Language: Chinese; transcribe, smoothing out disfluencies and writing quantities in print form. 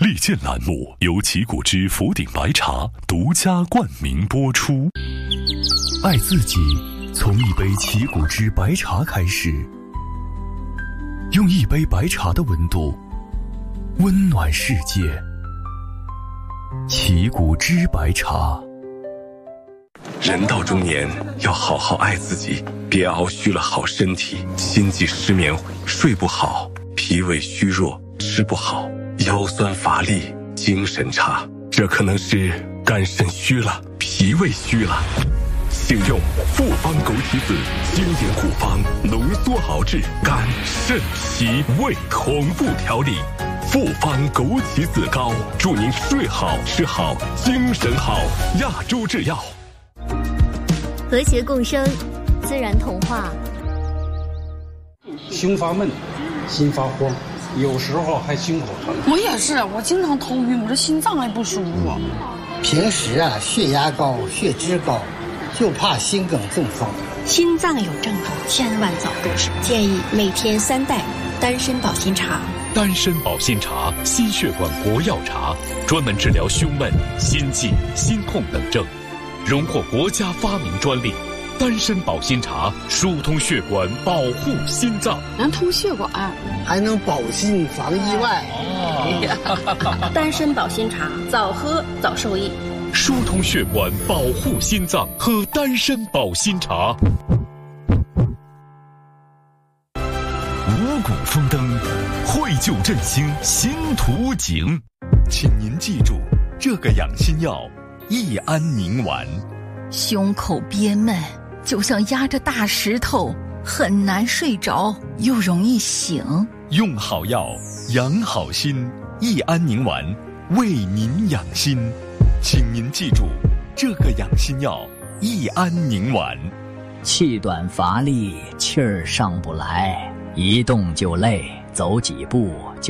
利剑栏目由奇谷之福鼎白茶独家冠名播出。爱自己，从一杯奇谷之白茶开始，用一杯白茶的温度温暖世界。奇谷之白茶。人到中年，要好好爱自己，别熬虚了好身体，心悸失眠，睡不好，脾胃虚弱，吃不好，腰酸乏力，精神差，这可能是肝肾虚了，脾胃虚了。请用复方枸杞子经典护方浓缩熬制肝肾脾胃同步调理，复方枸杞子膏，祝您睡好吃好精神好。亚洲制药。 和谐共生，自然童话。 胸发闷，心发慌，有时候还心口疼。 我也是，我经常头晕，我这心脏还不舒服。 平时血压高，血脂高，就怕心梗中风。 心脏有症状，千万早入手。 建议每天3袋丹参保心茶。 丹参保心茶，心血管国药茶，专门治疗胸闷、心悸、心痛等症，荣获国家发明专利。丹参保心茶疏通血管，保护心脏， 能通血管， 还能保心防意外。 丹参保心茶，早喝早受益。 疏通血管，保护心脏，喝丹参保心茶。五谷丰登，绘就振兴新图景。请您记住这个养心药：益安宁丸。 胸口憋闷，就像压着大石头，很难睡着，又容易醒。 用好药，养好心，益安宁丸为您养心。请您记住这个养心药：益安宁丸。 气短乏力，气儿上不来，一动就累，走几步就